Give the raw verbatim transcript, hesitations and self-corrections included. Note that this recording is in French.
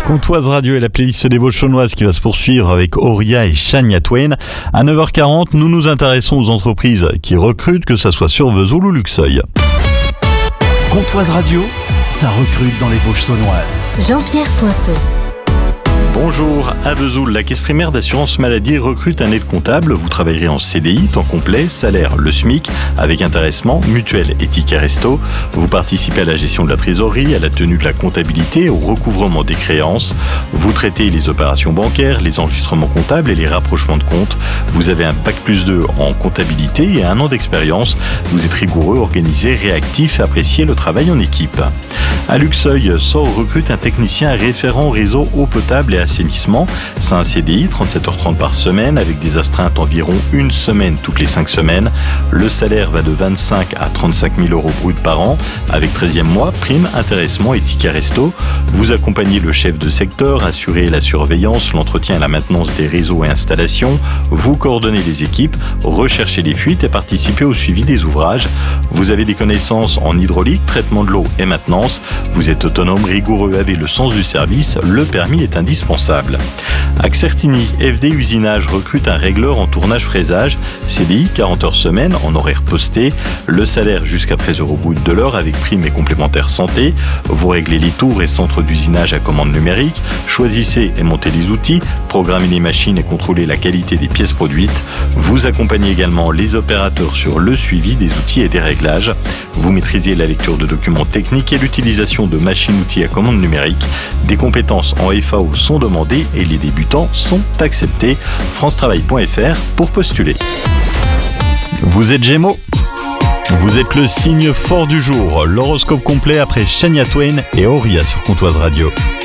Comtoise Radio et la playlist des Vosges-Saunoises qui va se poursuivre avec Auria et Shania Twain. À neuf heures quarante, nous nous intéressons aux entreprises qui recrutent, que ça soit sur Vesoul ou Luxeuil. Comtoise Radio, ça recrute dans les Vosges-Saunoises. Jean-Pierre Poinceau. Bonjour, à Vesoul, la caisse primaire d'assurance maladie recrute un aide comptable. Vous travaillerez en C D I, temps complet, salaire le SMIC, avec intéressement, mutuelle et ticket resto. Vous participez à la gestion de la trésorerie, à la tenue de la comptabilité, au recouvrement des créances. Vous traitez les opérations bancaires, les enregistrements comptables et les rapprochements de comptes. Vous avez un bac plus deux en comptabilité et un an d'expérience. Vous êtes rigoureux, organisé, réactif et appréciez le travail en équipe. À Luxeuil, S O R recrute un technicien référent réseau eau potable et assainissement. C'est un C D I, trente-sept heures trente par semaine, avec des astreintes environ une semaine toutes les cinq semaines. Le salaire va de vingt-cinq à trente-cinq mille euros bruts par an, avec treizième mois, prime, intéressement et ticket resto. Vous accompagnez le chef de secteur, assurez la surveillance, l'entretien et la maintenance des réseaux et installations. Vous coordonnez les équipes, recherchez les fuites et participez au suivi des ouvrages. Vous avez des connaissances en hydraulique, traitement de l'eau et maintenance. Vous êtes autonome, rigoureux, avez le sens du service. Le permis est indispensable. À Certigny, F D Usinage recrute un régleur en tournage-fraisage. C D I, quarante heures semaine, en horaire posté. Le salaire jusqu'à treize euros brut de l'heure avec prime et complémentaire santé. Vous réglez les tours et centres d'usinage à commande numérique. Choisissez et montez les outils. Programmez les machines et contrôlez la qualité des pièces produites. Vous accompagnez également les opérateurs sur le suivi des outils et des réglages. Vous maîtrisez la lecture de documents techniques et l'utilisation de machines-outils à commande numérique. Des compétences en F A O sont demandées et les débutants sont acceptés. france travail point f r pour postuler. Vous êtes Gémeaux ? Vous êtes le signe fort du jour. L'horoscope complet après Shania Twain et Auria sur Comtoise Radio.